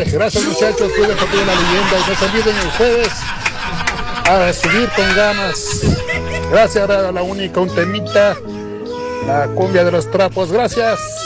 Sale, gracias muchachos, cuiden por la leyenda y no se olviden ustedes a subir con ganas. Gracias, ahora la única, un temita, la cumbia de los trapos, gracias.